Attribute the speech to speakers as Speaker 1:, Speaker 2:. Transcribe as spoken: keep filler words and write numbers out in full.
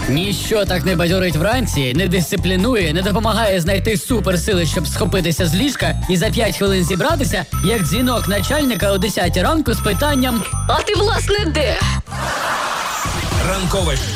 Speaker 1: Ніщо так не бадьорить вранці, не дисциплінує, не допомагає знайти суперсили, щоб схопитися з ліжка і за п'ять хвилин зібратися, як дзвінок начальника о десятій ранку з питанням:
Speaker 2: А ти, власне, де?
Speaker 3: Ранкове